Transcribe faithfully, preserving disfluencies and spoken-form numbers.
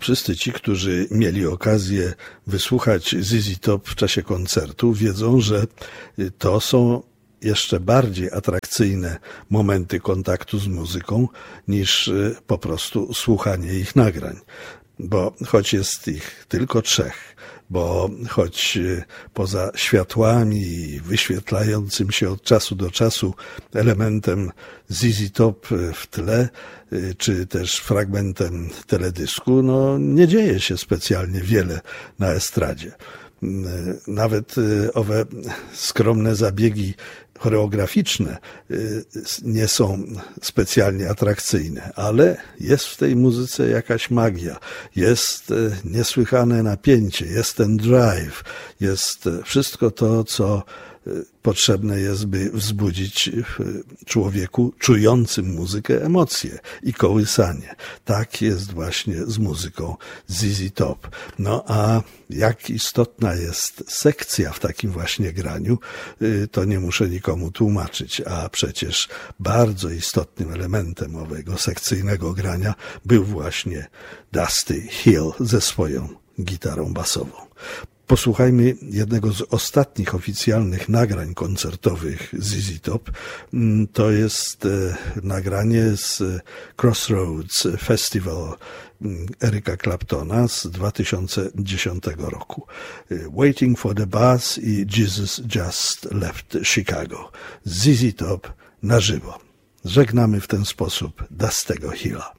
wszyscy ci, którzy mieli okazję wysłuchać Z Z Top w czasie koncertu, wiedzą, że to są jeszcze bardziej atrakcyjne momenty kontaktu z muzyką niż po prostu słuchanie ich nagrań. Bo choć jest ich tylko trzech, bo choć poza światłami i wyświetlającym się od czasu do czasu elementem Z Z Top w tle, czy też fragmentem teledysku, no nie dzieje się specjalnie wiele na estradzie. Nawet owe skromne zabiegi choreograficzne nie są specjalnie atrakcyjne, ale jest w tej muzyce jakaś magia, jest niesłychane napięcie, jest ten drive, jest wszystko to, co potrzebne jest, by wzbudzić w człowieku czującym muzykę emocje i kołysanie. Tak jest właśnie z muzyką Z Z Top. No a jak istotna jest sekcja w takim właśnie graniu, to nie muszę nikomu tłumaczyć, a przecież bardzo istotnym elementem owego sekcyjnego grania był właśnie Dusty Hill ze swoją gitarą basową. Posłuchajmy jednego z ostatnich oficjalnych nagrań koncertowych Z Z Top. To jest nagranie z Crossroads Festival Erica Claptona z dwa tysiące dziesiątego roku. Waiting for the Bus i Jesus Just Left Chicago. Z Z Top na żywo. Żegnamy w ten sposób Dusty'ego Hilla.